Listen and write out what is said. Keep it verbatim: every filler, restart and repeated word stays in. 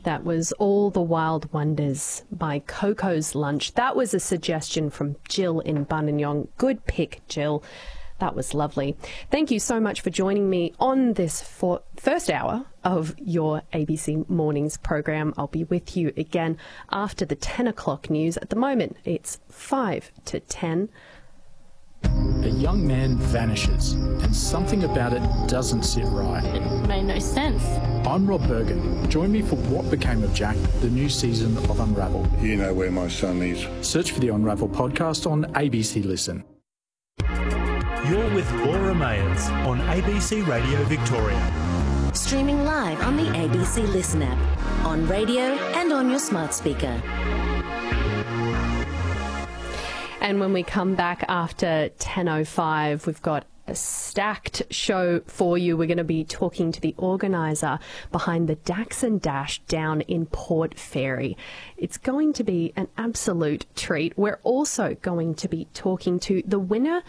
That was All the Wild Wonders by Coco's Lunch. That was a suggestion from Jill in Buninyong. Good pick, Jill. That was lovely. Thank you so much for joining me on this for first hour of your A B C Mornings program. I'll be with you again after the ten o'clock news. At the moment, it's five to ten. A young man vanishes, and something about it doesn't sit right. It made no sense. I'm Rob Bergen. Join me for What Became of Jack, the new season of Unravel. You know where my son is. Search for the Unravel podcast on A B C Listen. You're with Laura Mayers on A B C Radio Victoria. Streaming live on the A B C Listen app, on radio and on your smart speaker. And when we come back after ten oh five, we've got a stacked show for you. We're going to be talking to the organiser behind the Dax and Dash down in Port Fairy. It's going to be an absolute treat. We're also going to be talking to the winner